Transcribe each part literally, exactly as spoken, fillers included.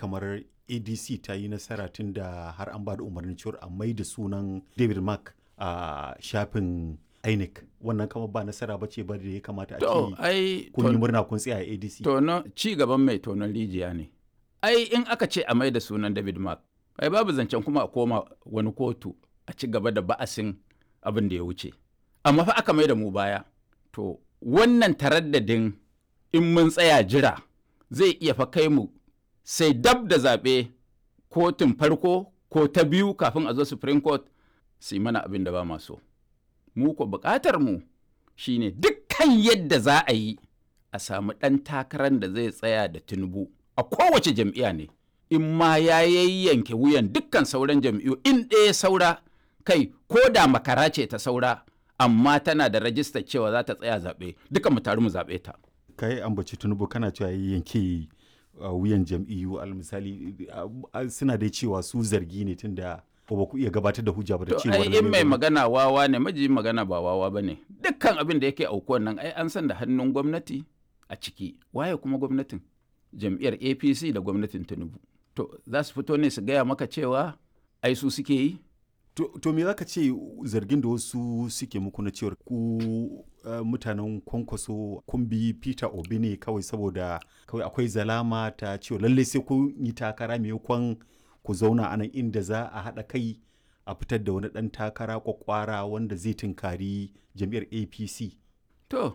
kamar A D C ta yi nasara tun da har an ba da umarnin cewar a mai da sunan David Mark a shafin I N E C. Wannan kamar ba nasara ba ce ba da ya kamata a ce kun yi murna kun tsaya a A D C. Tono ci gaban mai tonon rijiya ne. Ai in aka ce a mai da sunan David Mark, ai babu zancen kuma a koma wani kotu a ci gaba da ba'asin abin da ya wuce. Amma fa aka mai da mu baya. To wannan taraddadin in mun tsaya jira zai iya fa kai mu sai dab da zaɓe kotun farko ko ta biyu kafin a zo Supreme Court su yi mana abin da ba ma so. Mu ko buƙatar mu shine dukkan yadda za a yi a samu ɗan takarar da zai tsaya da Tinubu a kowace jam'iyya ne. In ma ya yayyanke wuyan dukkan sauran jam'iyyu in ɗaya saura kai ko da makara ce ta saura amma tana da rajistar cewa za ta tsaya zaɓe duka mu taru mu zaɓe ta. Kai ambaci Tinubu kana cewa yanke wuyan jam'iyyu al misali suna dai cewa su zargi ne tunda ba ku iya gabatar da hujja ba da cewa ai in mai magana wawa ne maji magana ba wawa ba ne dukkan abin da yake aukuwan nan ai an san da hannun gwamnati a ciki waye kuma gwamnatin jam'iyyar A P C da gwamnatin Tinubu to za su fito ne su gaya maka cewa ai su suke yi to, to me zaka ce zargin da wasu suke muku na cewar ku uh, mutanen Kwankwaso kun bi Peter Obi ne kawai saboda kawai akwai zalama ta cewa lallai sai kun yi takara maimakon ku zauna a nan inda za a haɗa kai a fitar da wani ɗan takara kwakwara wanda zai tunkari jam'iyyar A P C. To,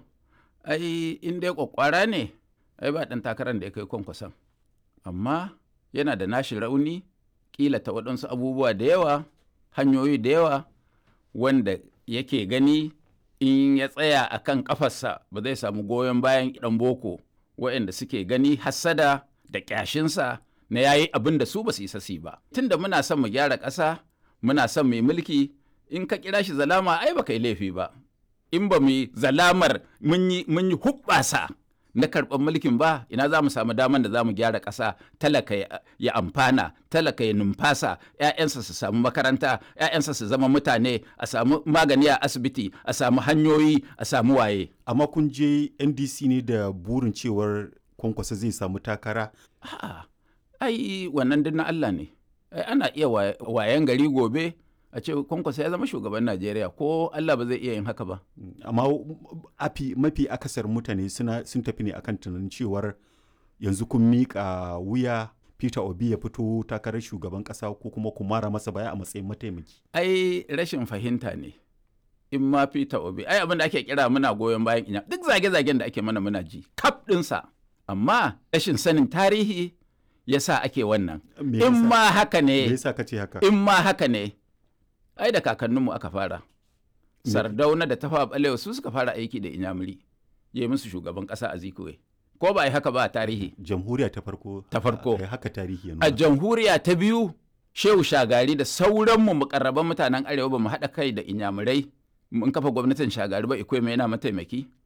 ai in dai kwakwara ne, ai ba ɗan takarar da ya kai Kwankwason. Amma yana da nashi rauni, ƙila ta waɗansu abubuwa da yawa, hanyoyi da yawa, wanda yake gani in ya tsaya a kan ƙafarsa ba zai samu goyon bayan ɗan boko, waɗanda suke gani hassada da ƙyashinsa na yayi abin da su ba su isa su ba tunda muna son mu gyara ƙasa muna son mu mulki in ka kira shi zalama ai baka yi laifi ba in ba mu zalamar mun yi mun yi hubbasa na karɓar mulkin ba ina za mu samu daman da za mu gyara ƙasa talaka ya amfana talaka ya numfasa ƴaƴansa su samu makaranta ƴaƴansa su zama mutane a samu magani a asibiti a samu hanyoyi a samu waye amma kun je N D C ne da burin cewar Kwankwaso zai samu takara a'a ai wannan din na Allah ne ai ana iya wayan gari gobe a ce Kwankwaso ya zama shugaban Najeriya ko Allah ba zai iya yin haka ba amma afi mafi akasar mutane suna sun tafi ne akan tunanin cewar yanzu kun miƙa wuya Peter Obi ya fito takarar shugaban ƙasa ko kuma ku mara masa baya a matsayin mataimaki ai rashin fahimta ne in ma Peter Obi ai abin da ake kira muna goyon bayan ina duk zage-zagen da ake mana muna ji kaf ɗinsa amma rashin sanin tarihi yasa ake wannan in ma haka ne haka? in ma haka ne ai da kakanninmu aka fara Sardauna da Tafawa Balewa su suka fara aiki da Inyamuri ya yi musu shugaban ƙasa a Zikuwe ko ba ai haka ba a tarihi jamhuriya ta farko ta farko haka tarihi a jamhuriya ta biyu Shehu Shagari da sauranmu mukarraban mutanen Arewa ba mu haɗa kai da Inyamurai mun kafa gwamnatin Shagari ba Ikwe mai yana mataimaki